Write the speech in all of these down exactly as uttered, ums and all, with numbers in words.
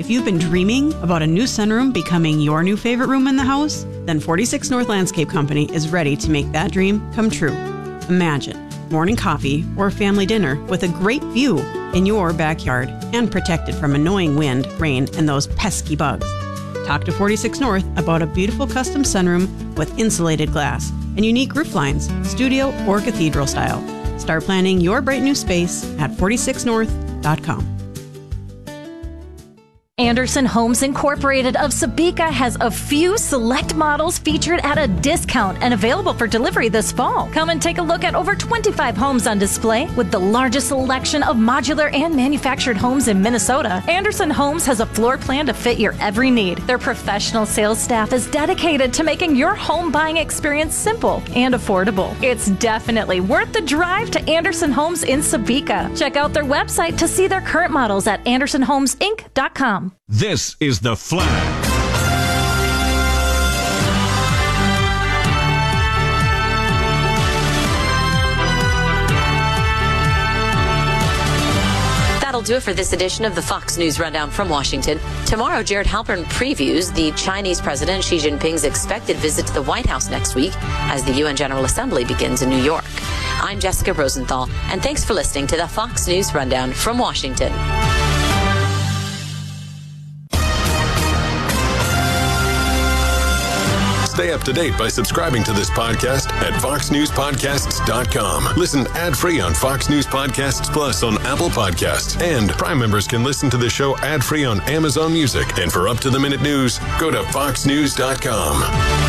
If you've been dreaming about a new sunroom becoming your new favorite room in the house, then forty-six North Landscape Company is ready to make that dream come true. Imagine morning coffee or family dinner with a great view in your backyard and protected from annoying wind, rain, and those pesky bugs. Talk to forty-six North about a beautiful custom sunroom with insulated glass and unique roof lines, studio or cathedral style. Start planning your bright new space at forty-six north dot com. Anderson Homes Incorporated of Sabika has a few select models featured at a discount and available for delivery this fall. Come and take a look at over twenty-five homes on display with the largest selection of modular and manufactured homes in Minnesota. Anderson Homes has a floor plan to fit your every need. Their professional sales staff is dedicated to making your home buying experience simple and affordable. It's definitely worth the drive to Anderson Homes in Sabika. Check out their website to see their current models at anderson homes inc dot com. This is The Flag. That'll do it for this edition of the Fox News Rundown from Washington. Tomorrow, Jared Halpern previews the Chinese President Xi Jinping's expected visit to the White House next week as the U N General Assembly begins in New York. I'm Jessica Rosenthal, and thanks for listening to the Fox News Rundown from Washington. Stay up to date by subscribing to this podcast at fox news podcasts dot com. Listen ad-free on Fox News Podcasts Plus on Apple Podcasts. And Prime members can listen to the show ad-free on Amazon Music. And for up-to-the-minute news, go to fox news dot com.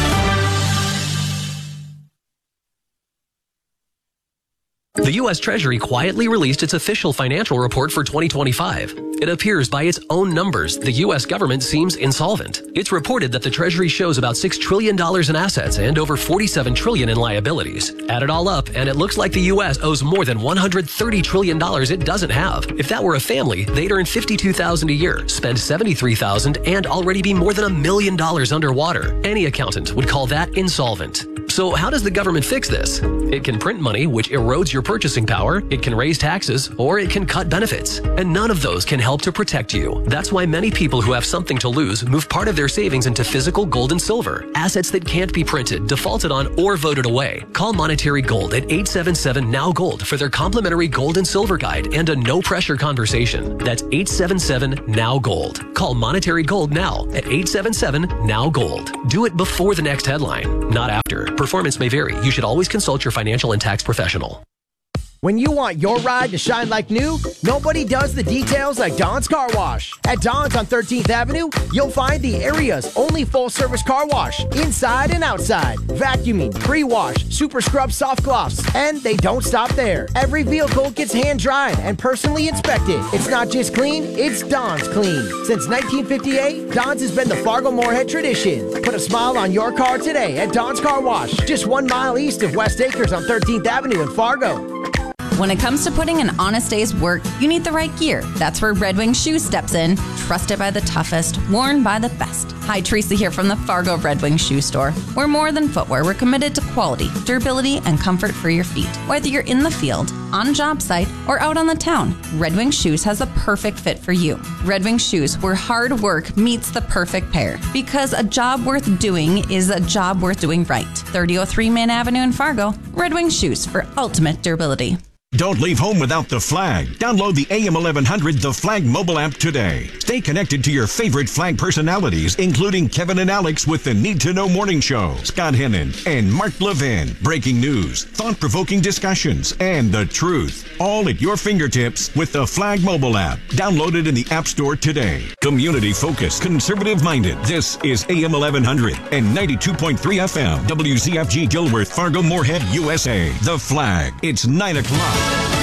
The U S Treasury quietly released its official financial report for twenty twenty-five. It appears by its own numbers, the U S government seems insolvent. It's reported that the Treasury shows about six trillion dollars in assets and over forty-seven trillion dollars in liabilities. Add it all up, and it looks like the U S owes more than one hundred thirty trillion dollars it doesn't have. If that were a family, they'd earn fifty-two thousand dollars a year, spend seventy-three thousand dollars, and already be more than a million dollars underwater. Any accountant would call that insolvent. So how does the government fix this? It can print money, which erodes your purchasing power, it can raise taxes, or it can cut benefits. And none of those can help to protect you. That's why many people who have something to lose move part of their savings into physical gold and silver, assets that can't be printed, defaulted on, or voted away. Call Monetary Gold at eight seven seven N O W Gold for their complimentary gold and silver guide and a no-pressure conversation. That's eight seven seven N O W Gold. Call Monetary Gold now at eight seven seven N O W Gold. Do it before the next headline, not after. Performance may vary. You should always consult your financial and tax professional. When you want your ride to shine like new, nobody does the details like Don's Car Wash. At Don's on thirteenth Avenue, you'll find the area's only full-service car wash, inside and outside. Vacuuming, pre-wash, super scrub soft gloss, and they don't stop there. Every vehicle gets hand-dried and personally inspected. It's not just clean, it's Don's clean. Since nineteen fifty-eight, Don's has been the Fargo-Moorhead tradition. Put a smile on your car today at Don's Car Wash, just one mile east of West Acres on thirteenth Avenue in Fargo. When it comes to putting an honest day's work, you need the right gear. That's where Red Wing Shoes steps in. Trusted by the toughest, worn by the best. Hi, Teresa here from the Fargo Red Wing Shoe Store. We're more than footwear. We're committed to quality, durability, and comfort for your feet. Whether you're in the field, on a job site, or out on the town, Red Wing Shoes has a perfect fit for you. Red Wing Shoes, where hard work meets the perfect pair. Because a job worth doing is a job worth doing right. thirty oh three Main Avenue in Fargo. Red Wing Shoes for ultimate durability. Don't leave home without The Flag. Download the A M eleven hundred The Flag mobile app today. Stay connected to your favorite Flag personalities, including Kevin and Alex with the Need to Know Morning Show, Scott Hennon, and Mark Levin. Breaking news, thought-provoking discussions, and the truth. All at your fingertips with the Flag mobile app. Download it in the App Store today. Community-focused, conservative-minded. This is A M eleven hundred and ninety-two point three F M. W Z F G Gilworth, Fargo, Moorhead, U S A. The Flag. It's nine o'clock.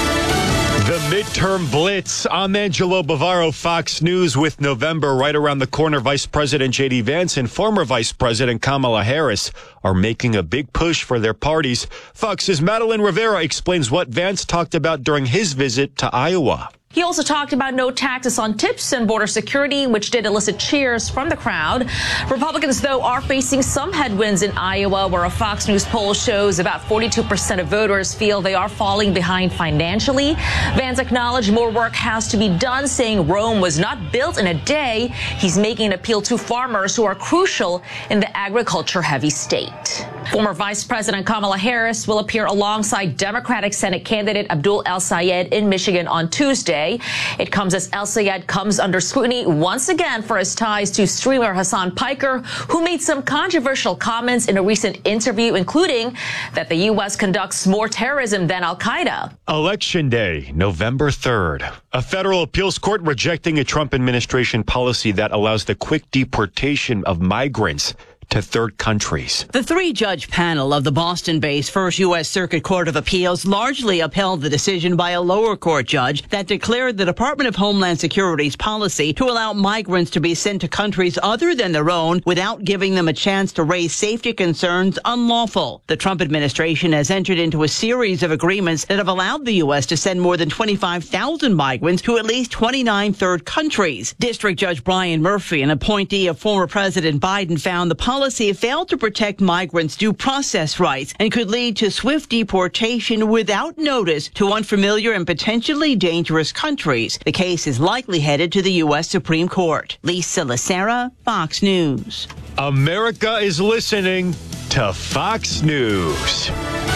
The midterm blitz. I'm Angelo Bavaro, Fox News. With November right around the corner, Vice President J D Vance and former Vice President Kamala Harris are making a big push for their parties. Fox's Madeline Rivera explains what Vance talked about during his visit to Iowa. He also talked about no taxes on tips and border security, which did elicit cheers from the crowd. Republicans, though, are facing some headwinds in Iowa, where a Fox News poll shows about forty-two percent of voters feel they are falling behind financially. Vance acknowledged more work has to be done, saying Rome was not built in a day. He's making an appeal to farmers who are crucial in the agriculture-heavy state. Former Vice President Kamala Harris will appear alongside Democratic Senate candidate Abdul El-Sayed in Michigan on Tuesday. It comes as El-Sayed comes under scrutiny once again for his ties to streamer Hassan Piker, who made some controversial comments in a recent interview, including that the U S conducts more terrorism than Al-Qaeda. Election Day, November third. A federal appeals court rejecting a Trump administration policy that allows the quick deportation of migrants to third countries. The three-judge panel of the Boston-based First U S Circuit Court of Appeals largely upheld the decision by a lower court judge that declared the Department of Homeland Security's policy to allow migrants to be sent to countries other than their own without giving them a chance to raise safety concerns unlawful. The Trump administration has entered into a series of agreements that have allowed the U S to send more than twenty-five thousand migrants to at least twenty-nine third countries. District Judge Brian Murphy, an appointee of former President Biden, found the policy policy failed to protect migrants' due process rights and could lead to swift deportation without notice to unfamiliar and potentially dangerous countries. The case is likely headed to the U S Supreme Court. Lisa Lacera, Fox News. America is listening to Fox News.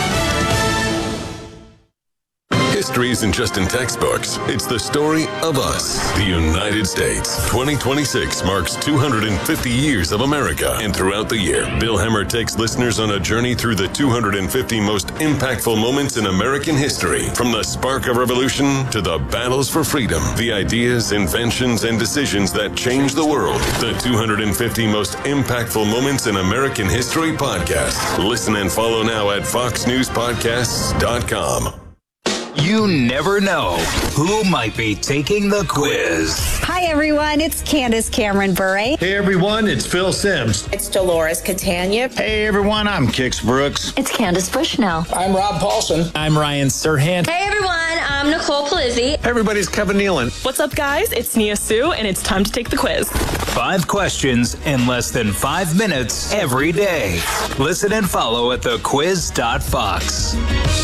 History isn't just in textbooks. It's the story of us, the United States. twenty twenty-six marks two hundred fifty years of America. And throughout the year, Bill Hemmer takes listeners on a journey through the two hundred fifty most impactful moments in American history. From the spark of revolution to the battles for freedom, the ideas, inventions, and decisions that changed the world. The two hundred fifty most impactful moments in American history podcast. Listen and follow now at fox news podcasts dot com. You never know who might be taking the quiz. Hi, everyone. It's Candace Cameron Bure. Hey, everyone. It's Phil Sims. It's Dolores Catania. Hey, everyone. I'm Kix Brooks. It's Candace Bushnell. I'm Rob Paulson. I'm Ryan Serhant. Hey, everyone. I'm Nicole Polizzi. Hey, everybody's Kevin Nealon. What's up, guys? It's Nia Sue, and it's time to take the quiz. Five questions in less than five minutes every day. Listen and follow at the quiz dot fox.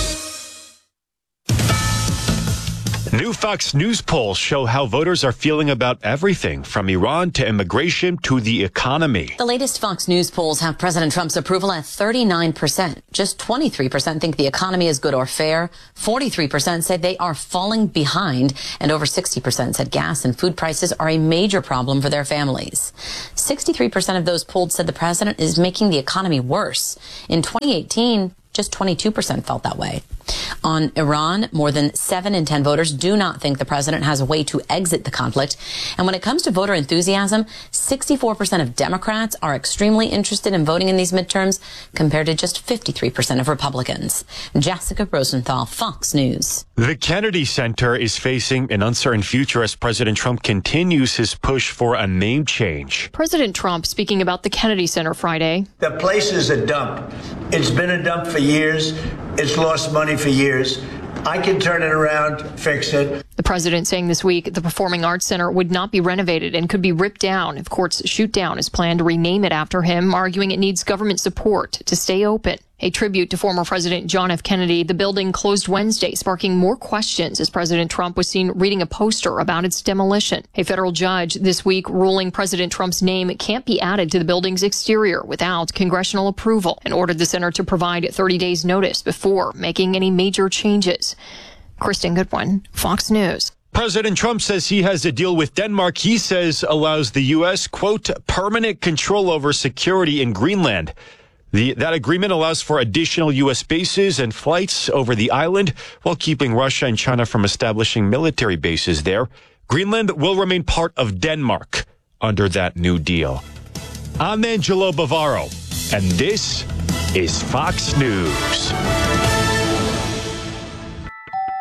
New Fox News polls show how voters are feeling about everything from Iran to immigration to the economy. The latest Fox News polls have President Trump's approval at thirty-nine percent. Just twenty-three percent think the economy is good or fair. forty-three percent say they are falling behind. And over sixty percent said gas and food prices are a major problem for their families. sixty-three percent of those polled said the president is making the economy worse. In twenty eighteen, just twenty-two percent felt that way. On Iran, more than seven in ten voters do not think the president has a way to exit the conflict. And when it comes to voter enthusiasm, sixty-four percent of Democrats are extremely interested in voting in these midterms, compared to just fifty-three percent of Republicans. Jessica Rosenthal, Fox News. The Kennedy Center is facing an uncertain future as President Trump continues his push for a name change. President Trump speaking about the Kennedy Center Friday. The place is a dump. It's been a dump for years. It's lost money for years. I can turn it around, fix it. The president saying this week the Performing Arts Center would not be renovated and could be ripped down if courts shoot down his plan to rename it after him, arguing it needs government support to stay open. A tribute to former President John F. Kennedy, the building closed Wednesday, sparking more questions as President Trump was seen reading a poster about its demolition. A federal judge this week ruling President Trump's name can't be added to the building's exterior without congressional approval and ordered the center to provide thirty days notice before making any major changes. Kristen Goodwin, Fox News. President Trump says he has a deal with Denmark he says allows the U S, quote, permanent control over security in Greenland. The, that agreement allows for additional U S bases and flights over the island while keeping Russia and China from establishing military bases there. Greenland will remain part of Denmark under that new deal. I'm Angelo Bavaro, and this is Fox News.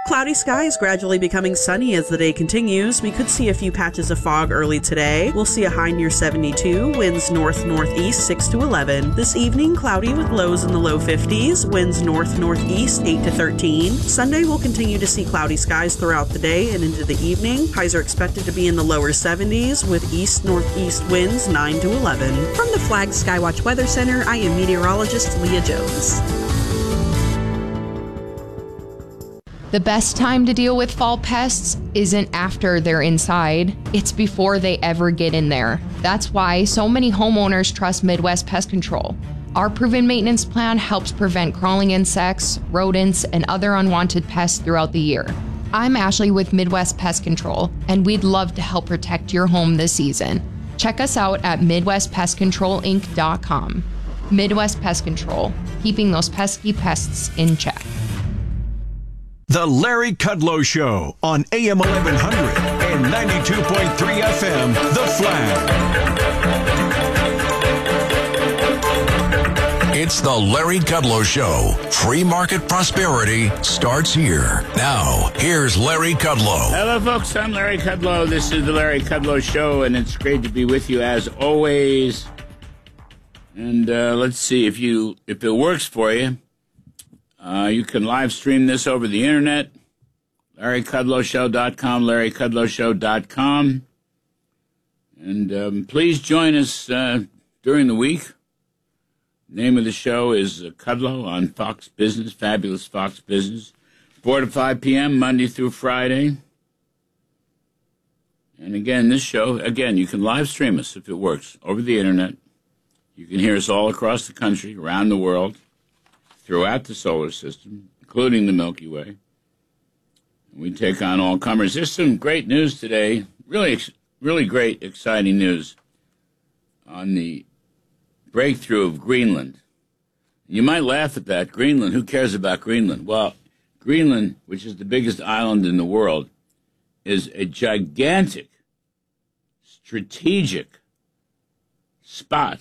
Cloudy skies gradually becoming sunny as the day continues. We could see a few patches of fog early today. We'll see a high near seventy-two, winds north-northeast six to eleven. This evening, cloudy with lows in the low fifties, winds north-northeast eight to thirteen. Sunday, we'll continue to see cloudy skies throughout the day and into the evening. Highs are expected to be in the lower seventies with east-northeast winds nine to eleven. From the Flag Skywatch Weather Center, I am meteorologist Leah Jones. The best time to deal with fall pests isn't after they're inside, it's before they ever get in there. That's why so many homeowners trust Midwest Pest Control. Our proven maintenance plan helps prevent crawling insects, rodents, and other unwanted pests throughout the year. I'm Ashley with Midwest Pest Control, and we'd love to help protect your home this season. Check us out at midwest pest control inc dot com. Midwest Pest Control, keeping those pesky pests in check. The Larry Kudlow Show on A M eleven hundred and ninety-two point three F M, The Flag. It's the Larry Kudlow Show. Free market prosperity starts here. Now, here's Larry Kudlow. Hello, folks. I'm Larry Kudlow. This is the Larry Kudlow Show, and it's great to be with you as always. And uh, let's see if you if it works for you. Uh, you can live stream this over the internet, larry kudlow show dot com, larry kudlow show dot com. And um, please join us uh, during the week. The name of the show is uh, Kudlow on Fox Business, Fabulous Fox Business, four to five p.m., Monday through Friday. And again, this show, again, you can live stream us if it works over the internet. You can hear us all across the country, around the world, throughout the solar system, including the Milky Way. We take on all comers. There's some great news today, really, really great, exciting news on the breakthrough of Greenland. You might laugh at that. Greenland, who cares about Greenland? Well, Greenland, which is the biggest island in the world, is a gigantic, strategic spot.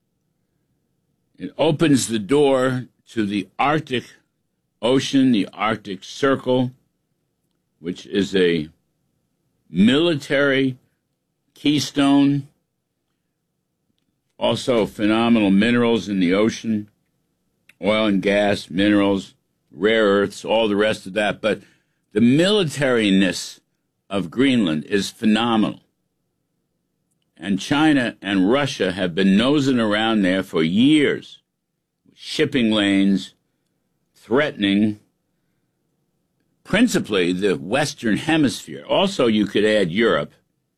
It opens the door to the Arctic Ocean, the Arctic Circle, which is a military keystone. Also phenomenal minerals in the ocean, oil and gas, minerals, rare earths, all the rest of that. But the militariness of Greenland is phenomenal. And China and Russia have been nosing around there for years. Shipping lanes, threatening principally the Western Hemisphere. Also, you could add Europe.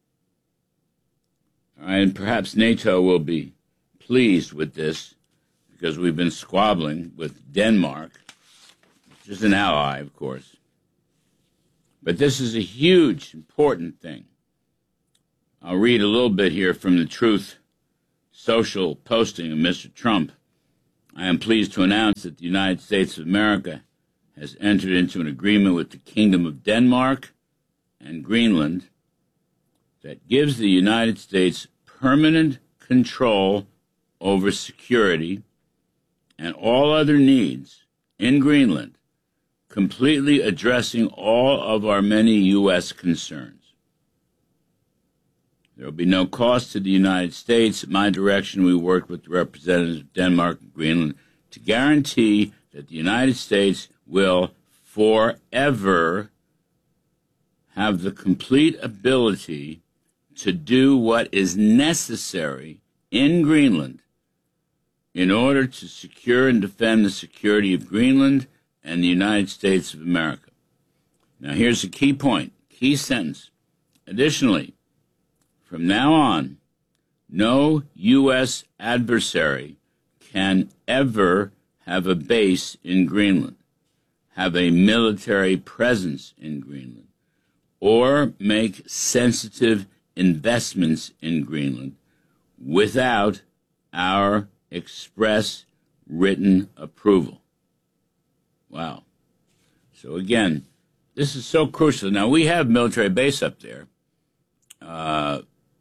And perhaps NATO will be pleased with this because we've been squabbling with Denmark, which is an ally, of course. But this is a huge, important thing. I'll read a little bit here from the Truth Social posting of Mister Trump. I am pleased to announce that the United States of America has entered into an agreement with the Kingdom of Denmark and Greenland that gives the United States permanent control over security and all other needs in Greenland, completely addressing all of our many U S concerns. There will be no cost to the United States. At my direction, we worked with the representatives of Denmark and Greenland to guarantee that the United States will forever have the complete ability to do what is necessary in Greenland in order to secure and defend the security of Greenland and the United States of America. Now, here's a key point, key sentence. Additionally, from now on, no U S adversary can ever have a base in Greenland, have a military presence in Greenland, or make sensitive investments in Greenland without our express written approval. Wow. So again, this is so crucial. Now, we have military base up there. Uh,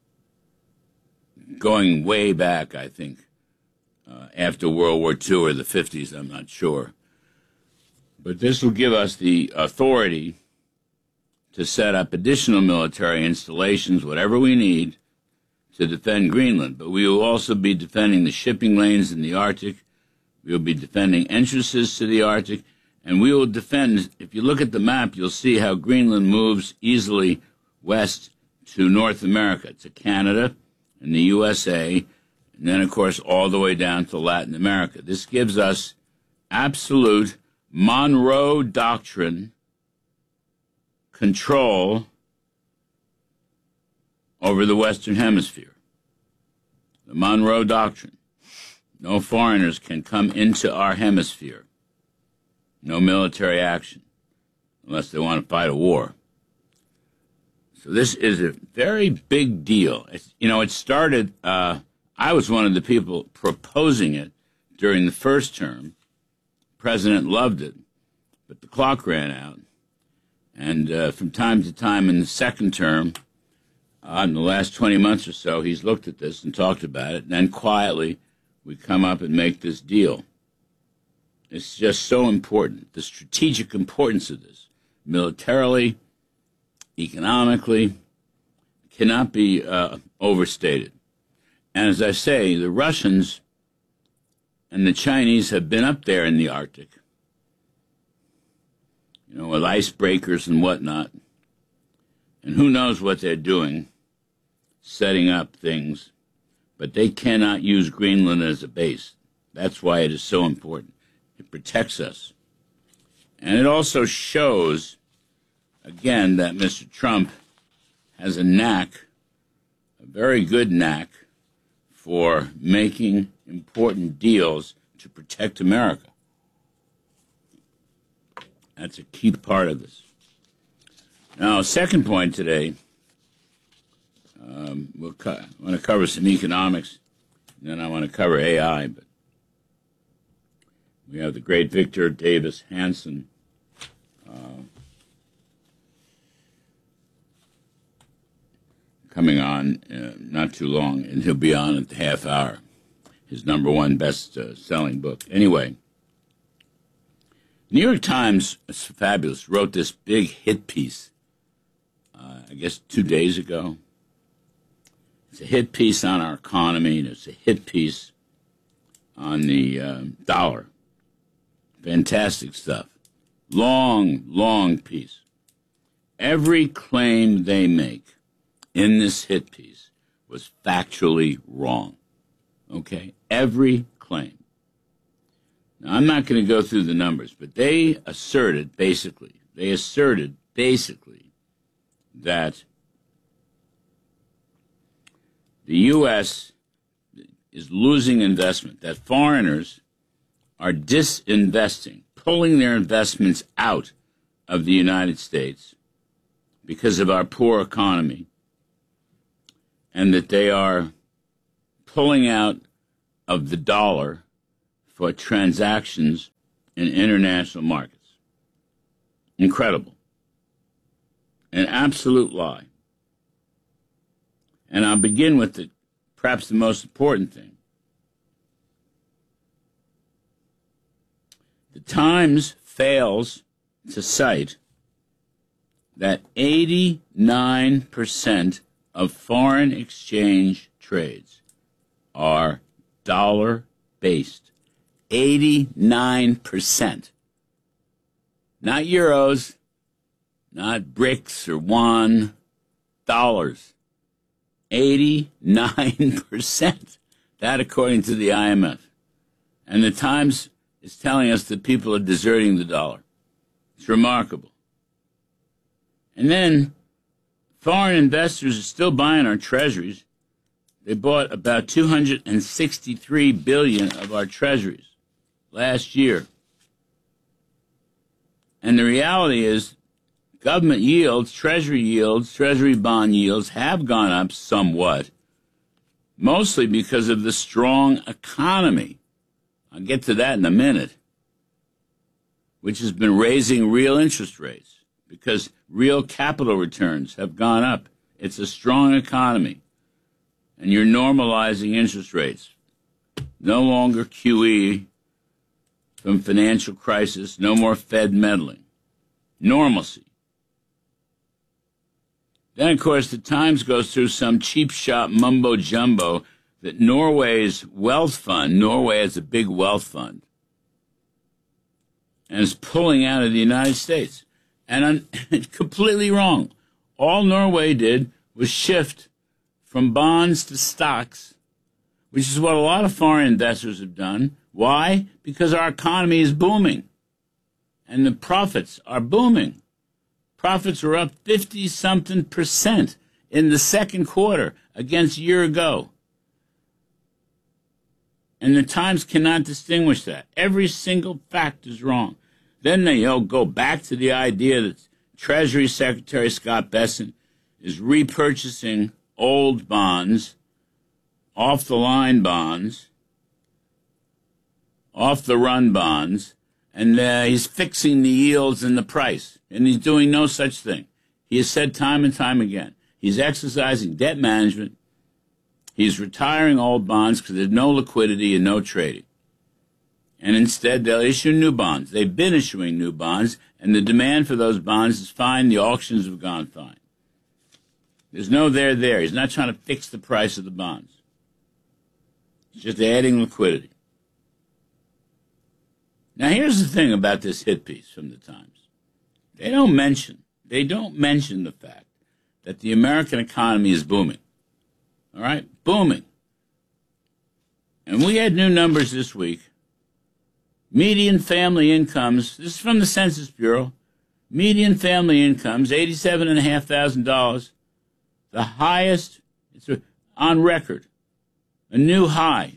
going way back, I think, uh, after World War Two or the fifties, I'm not sure. But this will give us the authority to set up additional military installations, whatever we need, to defend Greenland. But we will also be defending the shipping lanes in the Arctic. We will be defending entrances to the Arctic. And we will defend, if you look at the map, you'll see how Greenland moves easily west to North America, to Canada and the U S A, and then, of course, all the way down to Latin America. This gives us absolute Monroe Doctrine control over the Western Hemisphere. The Monroe Doctrine. No foreigners can come into our hemisphere. No military action, unless they want to fight a war. So this is a very big deal. It's, you know, it started, uh, I was one of the people proposing it during the first term. The president loved it, but the clock ran out. And uh, from time to time in the second term, uh, in the last twenty months or so, he's looked at this and talked about it. And then quietly, we come up and make this deal. It's just so important, the strategic importance of this, militarily, economically, cannot be uh, overstated. And as I say, the Russians and the Chinese have been up there in the Arctic, you know, with icebreakers and whatnot. And who knows what they're doing, setting up things. But they cannot use Greenland as a base. That's why it is so important. It protects us. And it also shows, again, that Mister Trump has a knack, a very good knack, for making important deals to protect America. That's a key part of this. Now, second point today, um, we'll co- I want to cover some economics, and then I want to cover A I, but we have the great Victor Davis Hanson uh, coming on uh, not too long, and he'll be on at the half hour, his number one best-selling uh, book. Anyway, New York Times, it's fabulous, wrote this big hit piece, uh, I guess two days ago. It's a hit piece on our economy, and it's a hit piece on the uh, dollar. Fantastic stuff. Long, long piece. Every claim they make in this hit piece was factually wrong. Okay? Every claim. Now, I'm not going to go through the numbers, but they asserted, basically, they asserted, basically, that the U S is losing investment, that foreigners are disinvesting, pulling their investments out of the United States because of our poor economy, and that they are pulling out of the dollar for transactions in international markets. Incredible. An absolute lie. And I'll begin with the, perhaps the most important thing. The Times fails to cite that eighty-nine percent of foreign exchange trades are dollar-based. eighty-nine percent. Not euros, not bricks or won, dollars. eighty-nine percent. That according to the I M F. And the Times is telling us that people are deserting the dollar. It's remarkable. And then foreign investors are still buying our treasuries. They bought about two hundred sixty-three billion dollars of our treasuries last year. And the reality is government yields, treasury yields, treasury bond yields have gone up somewhat, mostly because of the strong economy. I'll get to that in a minute, which has been raising real interest rates because real capital returns have gone up. It's a strong economy, and you're normalizing interest rates. No longer Q E from financial crisis, no more Fed meddling. Normalcy. Then, of course, the Times goes through some cheap shot mumbo-jumbo that Norway's wealth fund, Norway has a big wealth fund, and is pulling out of the United States. And I'm completely wrong. All Norway did was shift from bonds to stocks, which is what a lot of foreign investors have done. Why? Because our economy is booming, and the profits are booming. Profits are up fifty-something percent in the second quarter against a year ago. And the Times cannot distinguish that. Every single fact is wrong. Then they you know, go back to the idea that Treasury Secretary Scott Bessent is repurchasing old bonds, off-the-line bonds, off-the-run bonds, and uh, he's fixing the yields and the price. And he's doing no such thing. He has said time and time again, he's exercising debt management. He's retiring old bonds because there's no liquidity and no trading. And instead, they'll issue new bonds. They've been issuing new bonds, and the demand for those bonds is fine. The auctions have gone fine. There's no there there. He's not trying to fix the price of the bonds. He's just adding liquidity. Now, here's the thing about this hit piece from the Times. They don't mention, they don't mention the fact that the American economy is booming. All right? Booming. And we had new numbers this week. Median family incomes, this is from the Census Bureau, median family incomes, eighty-seven thousand five hundred dollars, the highest it's on record, a new high.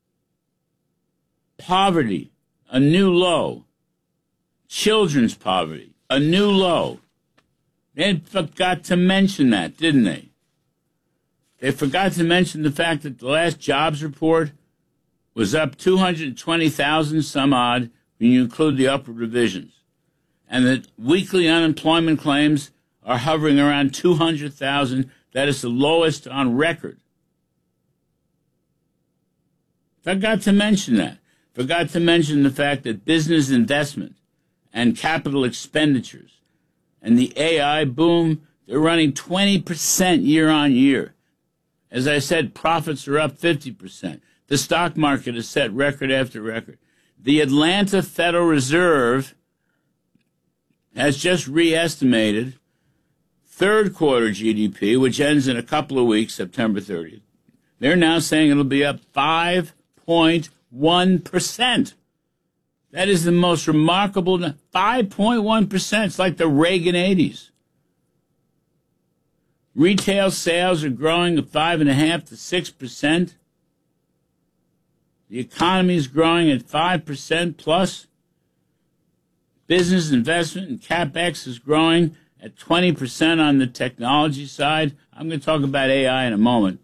Poverty, a new low. Children's poverty, a new low. They forgot to mention that, didn't they? They forgot to mention the fact that the last jobs report was up two hundred twenty thousand some odd when you include the upward revisions, and that weekly unemployment claims are hovering around two hundred thousand. That is the lowest on record. Forgot to mention that. Forgot to mention the fact that business investment and capital expenditures and the A I boom, they're running twenty percent year on year. As I said, profits are up fifty percent. The stock market has set record after record. The Atlanta Federal Reserve has just re-estimated third quarter G D P, which ends in a couple of weeks, September thirtieth. They're now saying it'll be up five point one percent. That is the most remarkable, five point one percent. It's like the Reagan eighties. Retail sales are growing at five point five to six percent. The economy is growing at five percent plus. Business investment and CapEx is growing at twenty percent on the technology side. I'm going to talk about A I in a moment.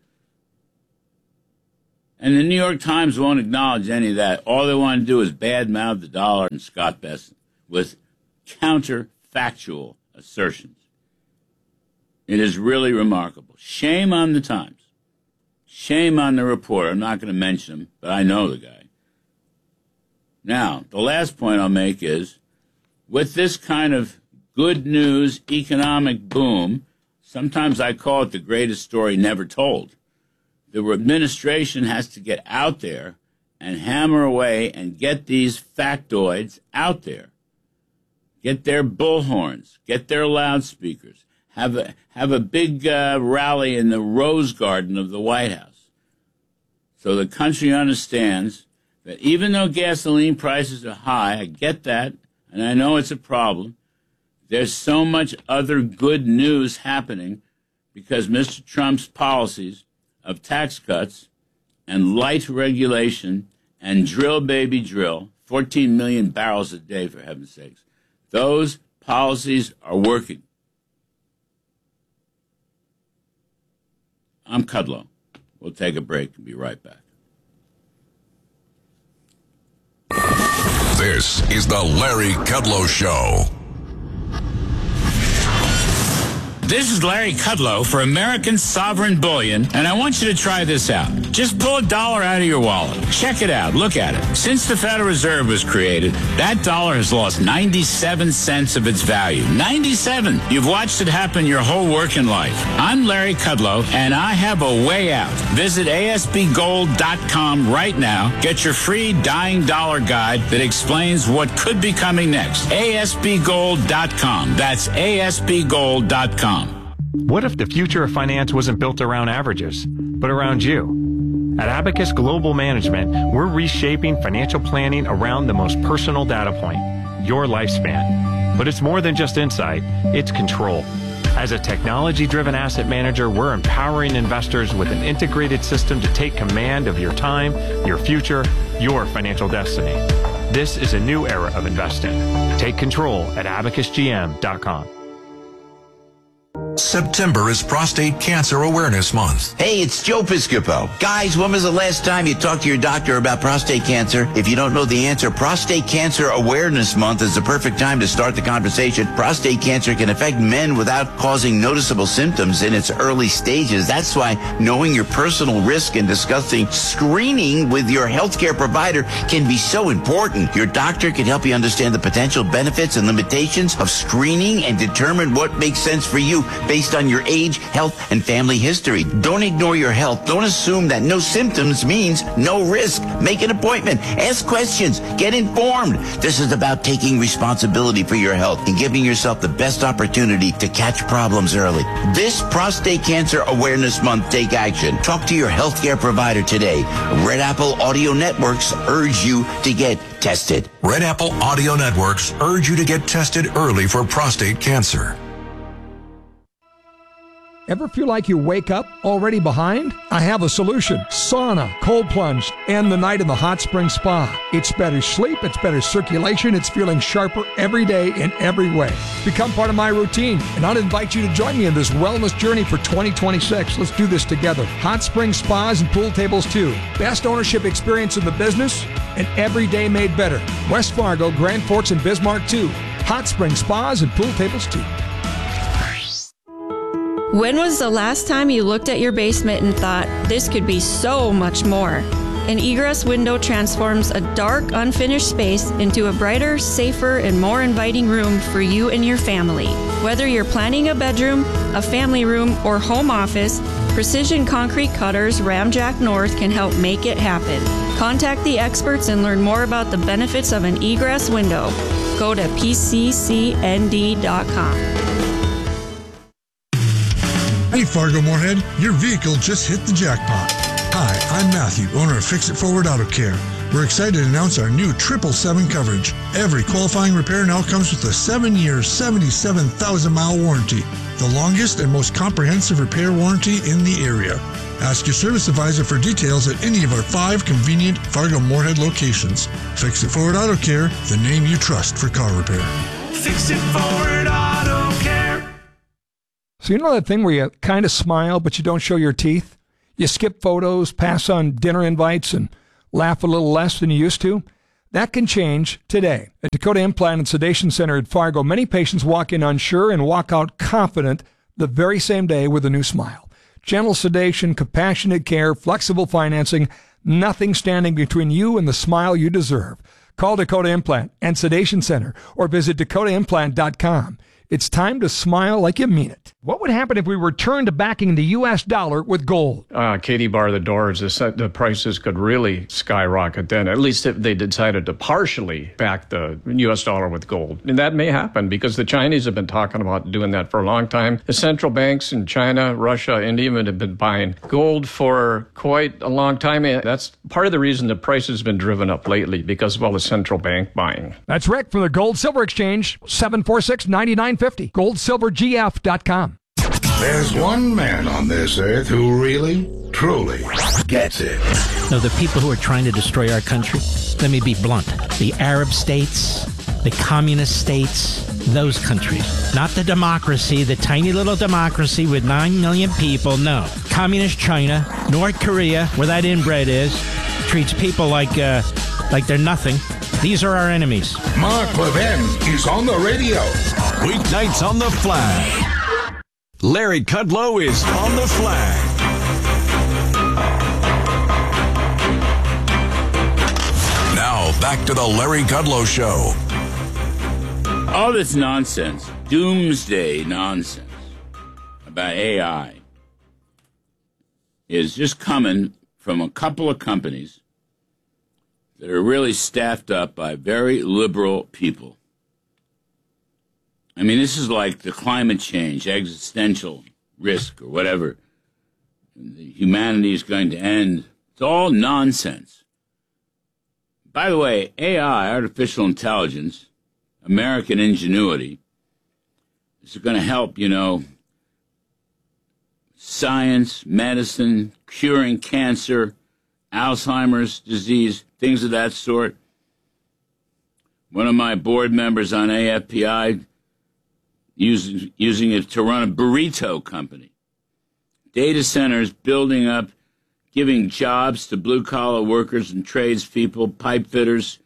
And the New York Times won't acknowledge any of that. All they want to do is badmouth the dollar and Scott Bessent with counterfactual assertions. It is really remarkable. Shame on the Times. Shame on the reporter. I'm not going to mention him, but I know the guy. Now, the last point I'll make is, with this kind of good news economic boom, sometimes I call it the greatest story never told. The administration has to get out there and hammer away and get these factoids out there. Get their bullhorns. Get their loudspeakers. Have a, have a big uh, rally in the Rose Garden of the White House. So the country understands that even though gasoline prices are high, I get that, and I know it's a problem, there's so much other good news happening because Mister Trump's policies of tax cuts and light regulation and drill, baby, drill, fourteen million barrels a day, for heaven's sakes, those policies are working. I'm Kudlow. We'll take a break and be right back. This is the Larry Kudlow Show. This is Larry Kudlow for American Sovereign Bullion, and I want you to try this out. Just pull a dollar out of your wallet. Check it out. Look at it. Since the Federal Reserve was created, that dollar has lost ninety-seven cents of its value. ninety-seven. You've watched it happen your whole working life. I'm Larry Kudlow, and I have a way out. Visit A S B gold dot com right now. Get your free Dying Dollar Guide that explains what could be coming next. A S B gold dot com. That's A S B gold dot com. What if the future of finance wasn't built around averages, but around you? At Abacus Global Management, we're reshaping financial planning around the most personal data point, your lifespan. But it's more than just insight, it's control. As a technology-driven asset manager, we're empowering investors with an integrated system to take command of your time, your future, your financial destiny. This is a new era of investing. Take control at abacus G M dot com. September is Prostate Cancer Awareness Month. Hey, it's Joe Piscopo. Guys, when was the last time you talked to your doctor about prostate cancer? If you don't know the answer, Prostate Cancer Awareness Month is the perfect time to start the conversation. Prostate cancer can affect men without causing noticeable symptoms in its early stages. That's why knowing your personal risk and discussing screening with your healthcare provider can be so important. Your doctor can help you understand the potential benefits and limitations of screening and determine what makes sense for you based on your age, health, and family history. Don't ignore your health. Don't assume that no symptoms means no risk. Make an appointment. Ask questions. Get informed. This is about taking responsibility for your health and giving yourself the best opportunity to catch problems early. This Prostate Cancer Awareness Month, take action. Talk to your healthcare provider today. Red Apple Audio Networks urge you to get tested. Red Apple Audio Networks urge you to get tested early for prostate cancer. Ever feel like you wake up already behind? I have a solution. Sauna, cold plunge, and the night in the hot spring spa. It's better sleep, it's better circulation, it's feeling sharper every day in every way. Become part of my routine, and I'll invite you to join me in this wellness journey for twenty twenty-six. Let's do this together. Hot spring spas and pool tables too. Best ownership experience in the business, and every day made better. West Fargo, Grand Forks, and Bismarck too. Hot spring spas and pool tables too. When was the last time you looked at your basement and thought, this could be so much more? An egress window transforms a dark, unfinished space into a brighter, safer, and more inviting room for you and your family. Whether you're planning a bedroom, a family room, or home office, Precision Concrete Cutters Ramjack North can help make it happen. Contact the experts and learn more about the benefits of an egress window. Go to P C C N D dot com. Hey Fargo Moorhead, your vehicle just hit the jackpot. Hi, I'm Matthew, owner of Fix It Forward Auto Care. We're excited to announce our new triple seven coverage. Every qualifying repair now comes with a seven-year, seventy-seven thousand mile warranty, the longest and most comprehensive repair warranty in the area. Ask your service advisor for details at any of our five convenient Fargo Moorhead locations. Fix It Forward Auto Care, the name you trust for car repair. Fix It Forward Auto Care. So you know that thing where you kind of smile, but you don't show your teeth? You skip photos, pass on dinner invites, and laugh a little less than you used to? That can change today. At Dakota Implant and Sedation Center at Fargo, many patients walk in unsure and walk out confident the very same day with a new smile. Gentle sedation, compassionate care, flexible financing, nothing standing between you and the smile you deserve. Call Dakota Implant and Sedation Center or visit dakota implant dot com. It's time to smile like you mean it. What would happen if we returned to backing the U S dollar with gold? Uh, Katie bar the doors. The, the prices could really skyrocket then, at least if they decided to partially back the U S dollar with gold. And that may happen because the Chinese have been talking about doing that for a long time. The central banks in China, Russia, and even have been buying gold for quite a long time. And that's part of the reason the price has been driven up lately, because of all the central bank buying. That's Rick from the Gold Silver Exchange, seven four six, nine nine five zero, gold silver g f dot com. There's one man on this earth who really, truly gets it. No, the people who are trying to destroy our country, let me be blunt, the Arab states, the communist states, those countries. Not the democracy, the tiny little democracy with nine million people, no. Communist China, North Korea, where that inbred is, treats people like, uh, like they're nothing. These are our enemies. Mark Levin is on the radio. Weeknights on the Flag. Larry Kudlow is on the flag. Now, back to the Larry Kudlow Show. All this nonsense, doomsday nonsense about A I is just coming from a couple of companies that are really staffed up by very liberal people. I mean, this is like the climate change, existential risk, or whatever. Humanity is going to end. It's all nonsense. By the way, A I, artificial intelligence, American ingenuity, is going to help, you know, science, medicine, curing cancer, Alzheimer's disease, things of that sort. One of my board members on A F P I using, using it to run a burrito company. Data centers building up, giving jobs to blue-collar workers and tradespeople, pipe fitters,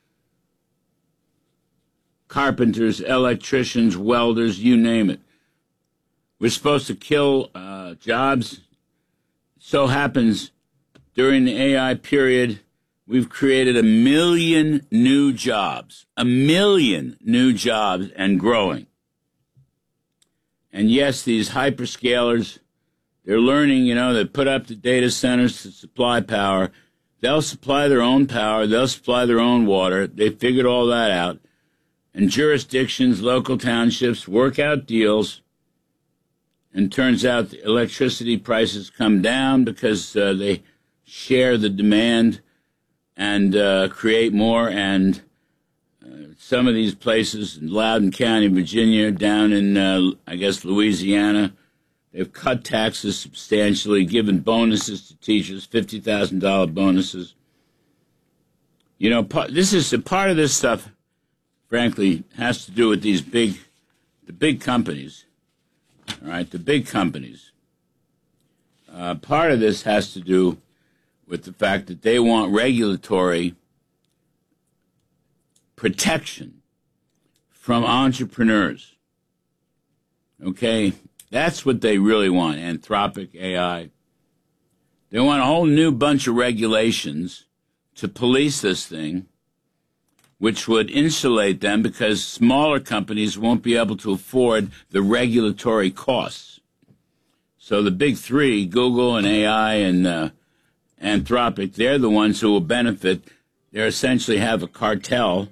carpenters, electricians, welders, you name it. We're supposed to kill uh, jobs. So happens during the A I period, we've created a million new jobs, a million new jobs and growing. And yes, these hyperscalers, they're learning, you know, they put up the data centers to supply power. They'll supply their own power. They'll supply their own water. They figured all that out. And jurisdictions, local townships work out deals. And turns out the electricity prices come down because uh, they share the demand and uh, create more. And uh, some of these places in Loudoun County, Virginia, down in, uh, I guess, Louisiana, they've cut taxes substantially, given bonuses to teachers, fifty thousand dollars bonuses. You know, part, this is a part of this stuff, frankly, has to do with these big, the big companies. All right, the big companies. Uh, part of this has to do with the fact that they want regulatory protection from entrepreneurs. Okay? That's what they really want, Anthropic, A I. They want a whole new bunch of regulations to police this thing, which would insulate them because smaller companies won't be able to afford the regulatory costs. So the big three, Google and A I and uh, Anthropic, they're the ones who will benefit. They essentially have a cartel.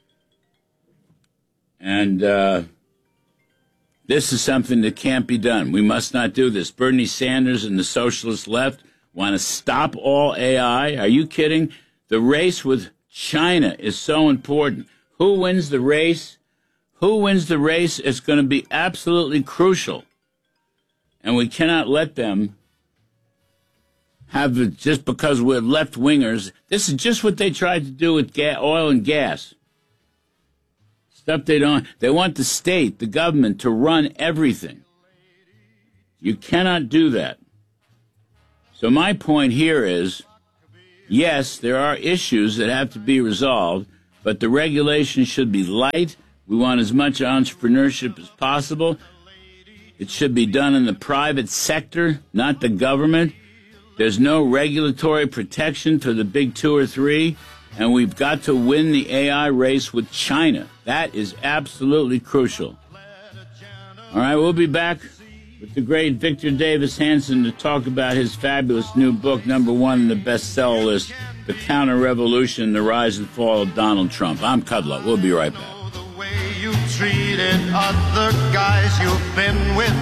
And uh, this is something that can't be done. We must not do this. Bernie Sanders and the socialist left want to stop all A I. Are you kidding? The race with China is so important. Who wins the race? Who wins the race is going to be absolutely crucial. And we cannot let them have it just because we're left-wingers. This is just what they tried to do with ga- oil and gas. Stuff they don't. They want the state, the government, to run everything. You cannot do that. So my point here is, yes, there are issues that have to be resolved, but the regulation should be light. We want as much entrepreneurship as possible. It should be done in the private sector, not the government. There's no regulatory protection for the big two or three, and we've got to win the A I race with China. That is absolutely crucial. All right, we'll be back with the great Victor Davis Hanson to talk about his fabulous new book, number one on the bestseller list, The Counter-Revolution, The Rise and Fall of Donald Trump. I'm Kudlow. We'll be right back. The way you treated other guys you've been with.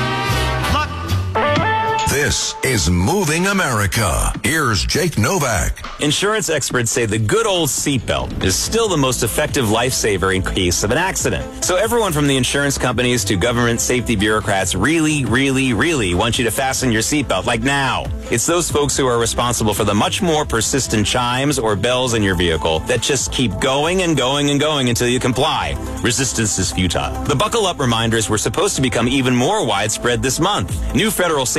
This is Moving America. Here's Jake Novak. Insurance experts say the good old seatbelt is still the most effective lifesaver in case of an accident. So everyone from the insurance companies to government safety bureaucrats really, really, really want you to fasten your seatbelt, like now. It's those folks who are responsible for the much more persistent chimes or bells in your vehicle that just keep going and going and going until you comply. Resistance is futile. The buckle up reminders were supposed to become even more widespread this month. New federal safety regulations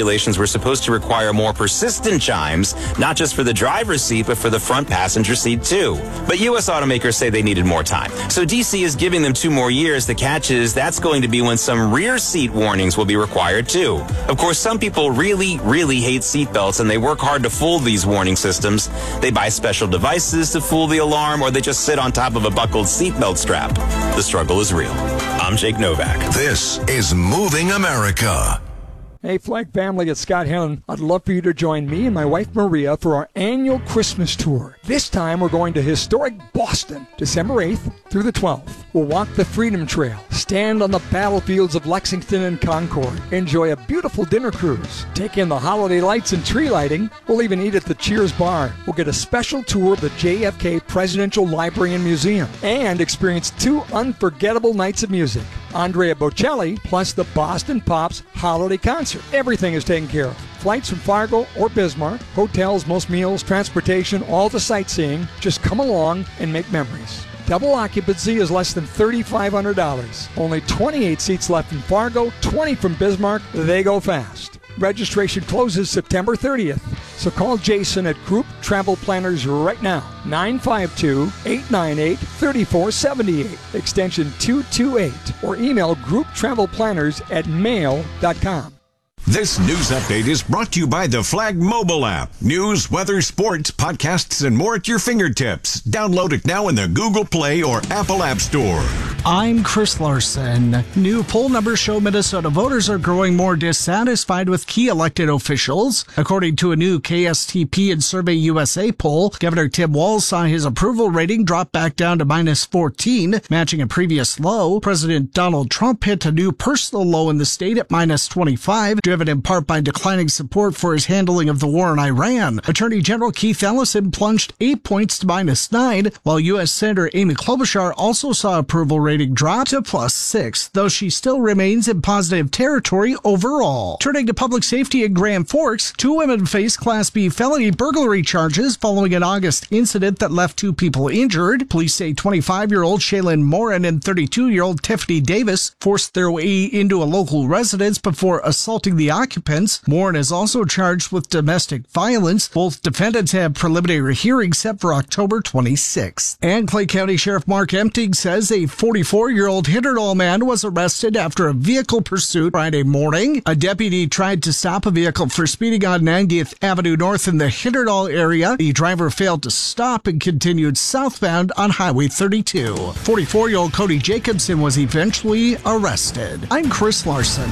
regulations were supposed to require more persistent chimes, not just for the driver's seat, but for the front passenger seat too. But U S automakers say they needed more time. So D C is giving them two more years. The catch is that's going to be when some rear seat warnings will be required too. Of course, some people really, really hate seatbelts, and they work hard to fool these warning systems. They buy special devices to fool the alarm, or they just sit on top of a buckled seatbelt strap. The struggle is real. I'm Jake Novak. This is Moving America. Hey, Flag family, it's Scott Hennon. I'd love for you to join me and my wife Maria for our annual Christmas tour. This time we're going to historic Boston, December eighth through the twelfth. We'll walk the Freedom Trail, stand on the battlefields of Lexington and Concord, enjoy a beautiful dinner cruise, take in the holiday lights and tree lighting. We'll even eat at the Cheers Bar. We'll get a special tour of the J F K Presidential Library and Museum and experience two unforgettable nights of music. Andrea Bocelli plus the Boston Pops Holiday Concert. Everything is taken care of. Flights from Fargo or Bismarck, hotels, most meals, transportation, all the sightseeing. Just come along and make memories. Double occupancy is less than three thousand five hundred dollars. Only twenty-eight seats left in Fargo, twenty from Bismarck. They go fast. Registration closes September thirtieth. So call Jason at Group Travel Planners right now. nine five two, eight nine eight, three four seven eight, extension two two eight, or email grouptravelplanners at mail dot com. This news update is brought to you by the Flag mobile app. News, weather, sports, podcasts, and more at your fingertips. Download it now in the Google Play or Apple App Store. I'm Chris Larson. New poll numbers show Minnesota voters are growing more dissatisfied with key elected officials. According to a new K S T P and Survey U S A poll, Governor Tim Walz saw his approval rating drop back down to minus fourteen, matching a previous low. President Donald Trump hit a new personal low in the state at minus twenty-five, driven in part by declining support for his handling of the war in Iran. Attorney General Keith Ellison plunged eight points to minus nine, while U S Senator Amy Klobuchar also saw approval rating drop to plus six, though she still remains in positive territory overall. Turning to public safety in Grand Forks, two women face Class B felony burglary charges following an August incident that left two people injured. Police say twenty-five-year-old Shaylin Morin and thirty-two-year-old Tiffany Davis forced their way into a local residence before assaulting the occupants. Morin is also charged with domestic violence. Both defendants have preliminary hearings set for October twenty-sixth. And Clay County Sheriff Mark Empting says a forty-four-year-old Hitterdall man was arrested after a vehicle pursuit Friday morning. A deputy tried to stop a vehicle for speeding on ninetieth Avenue North in the Hitterdall area. The driver failed to stop and continued southbound on Highway thirty-two. forty-four-year-old Cody Jacobson was eventually arrested. I'm Chris Larson.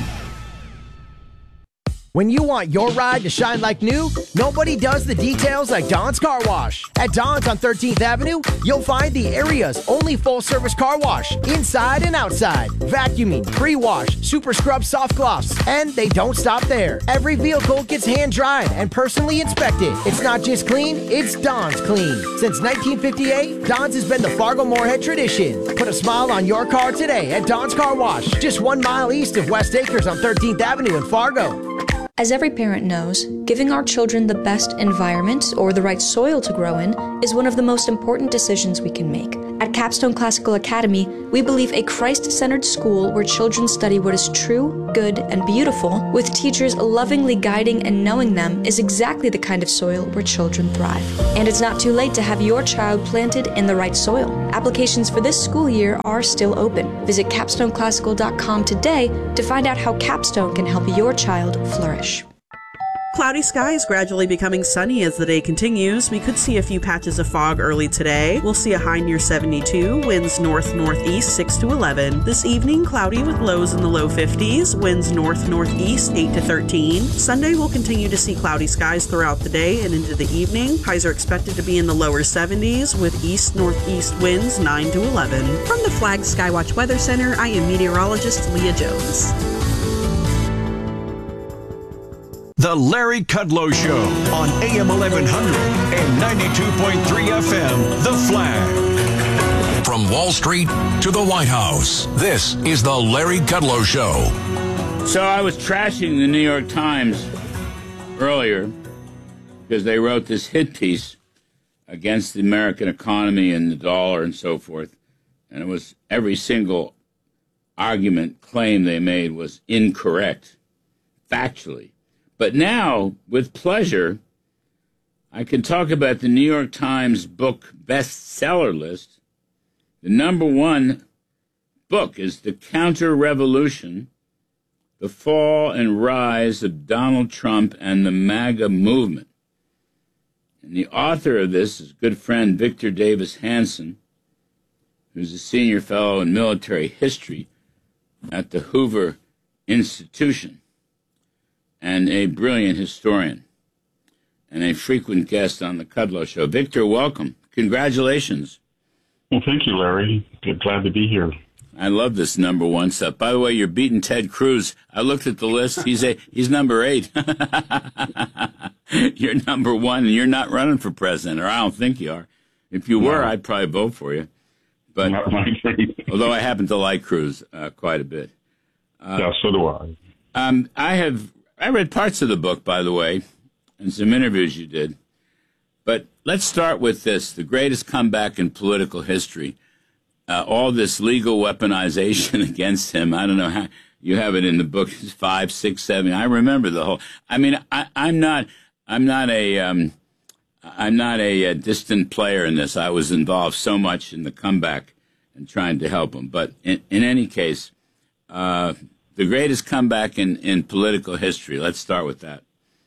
When you want your ride to shine like new, nobody does the details like Don's Car Wash. At Don's on thirteenth Avenue, you'll find the area's only full-service car wash, inside and outside. Vacuuming, pre-wash, super scrub soft gloss, and they don't stop there. Every vehicle gets hand-dried and personally inspected. It's not just clean, it's Don's clean. Since nineteen fifty-eight, Don's has been the Fargo-Moorhead tradition. Put a smile on your car today at Don's Car Wash, just one mile east of West Acres on thirteenth Avenue in Fargo. As every parent knows, giving our children the best environment or the right soil to grow in is one of the most important decisions we can make. At Capstone Classical Academy, we believe a Christ-centered school where children study what is true, good, and beautiful, with teachers lovingly guiding and knowing them, is exactly the kind of soil where children thrive. And it's not too late to have your child planted in the right soil. Applications for this school year are still open. Visit capstone classical dot com today to find out how Capstone can help your child flourish. Cloudy skies gradually becoming sunny as the day continues. We could see a few patches of fog early today. We'll see a high near seventy-two, winds north-northeast six to eleven. This evening, cloudy with lows in the low fifties, winds north-northeast eight to thirteen. Sunday, we'll continue to see cloudy skies throughout the day and into the evening. Highs are expected to be in the lower seventies with east-northeast winds nine to eleven. From the Flag Skywatch Weather Center, I am meteorologist Leah Jones. The Larry Kudlow Show on A M eleven hundred and ninety-two point three F M, The Flag. From Wall Street to the White House, this is The Larry Kudlow Show. So I was trashing the New York Times earlier because they wrote this hit piece against the American economy and the dollar and so forth. And it was every single argument, claim they made was incorrect, factually. But now, with pleasure, I can talk about the New York Times book bestseller list. The number one book is The Counter-Revolution, The Fall and Rise of Donald Trump and the MAGA Movement. And the author of this is good friend Victor Davis Hanson, who's a senior fellow in military history at the Hoover Institution, and a brilliant historian, and a frequent guest on the Kudlow Show. Victor, welcome. Congratulations. Well, thank you, Larry. Glad to be here. I love this number one stuff. By the way, you're beating Ted Cruz. I looked at the list. He's a, he's number eight. You're number one, and you're not running for president, or I don't think you are. If you were, no. I'd probably vote for you. But although I happen to like Cruz uh, quite a bit. Uh, yeah, so do I. Um, I have I read parts of the book, by the way, and some interviews you did. But let's start with this, the greatest comeback in political history. Uh, all this legal weaponization against him. I don't know how you have it in the book. It's five, six, seven. I remember the whole. I mean, I, I'm not. I'm not a. Um, I'm not a, a distant player in this. I was involved so much in the comeback and trying to help him. But in, in any case, uh, the greatest comeback in, in political history. Let's start with that.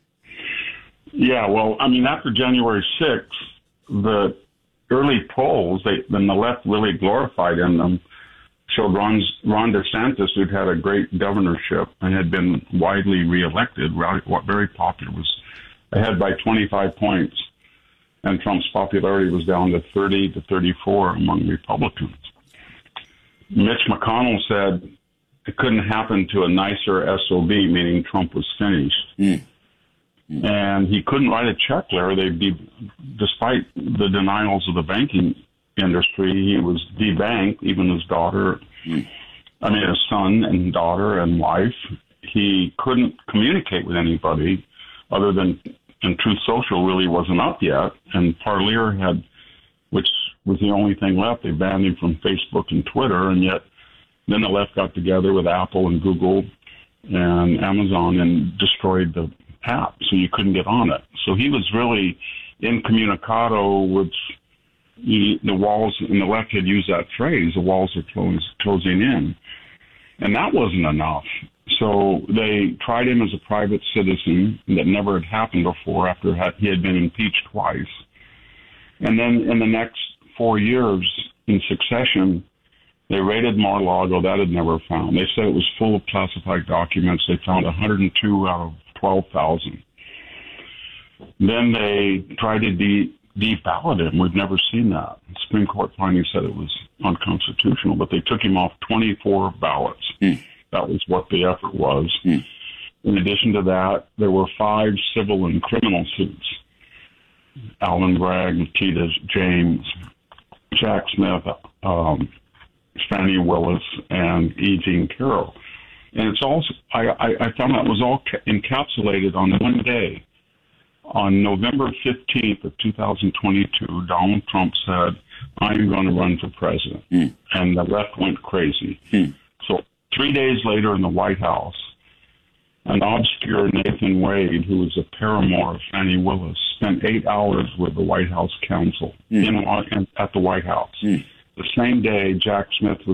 Yeah, well, I mean, after January sixth, the early polls, they, then the left really glorified in them, showed Ron, Ron DeSantis, who'd had a great governorship and had been widely reelected, very popular, was ahead by twenty-five points. And Trump's popularity was down to thirty to thirty-four among Republicans. Mitch McConnell said it couldn't happen to a nicer S O B, meaning Trump was finished. Mm. Mm. And he couldn't write a check, Larry. They'd be, despite the denials of the banking industry, he was debanked, even his daughter, mm. I mean, his son and daughter and wife. He couldn't communicate with anybody other than, and Truth Social really wasn't up yet. And Parler had, which was the only thing left. They banned him from Facebook and Twitter, and yet then the left got together with Apple and Google and Amazon and destroyed the app, so you couldn't get on it. So he was really incommunicado with the, the walls, and the left had used that phrase, the walls are close, closing in. And that wasn't enough. So they tried him as a private citizen that never had happened before after he had been impeached twice. And then in the next four years in succession, they raided Mar-a-Lago. That had never found. They said it was full of classified documents. They found one hundred two out of twelve thousand. Then they tried to de- de-ballot him. We've never seen that. The Supreme Court finally said it was unconstitutional, but they took him off twenty-four ballots. Mm. That was what the effort was. Mm. In addition to that, there were five civil and criminal suits. Alvin Bragg, Nikita James, Jack Smith, um, Fannie Willis, and E. Jean Carroll. And it's also, I, I, I found that was all ca- encapsulated on one day. On November fifteenth of two thousand twenty-two, Donald Trump said, I'm going to run for president. Mm. And the left went crazy. Mm. So three days later in the White House, an obscure Nathan Wade, who was a paramour of Fannie Willis, spent eight hours with the White House counsel mm. in, in, at the White House. Mm. The same day, Jack Smith was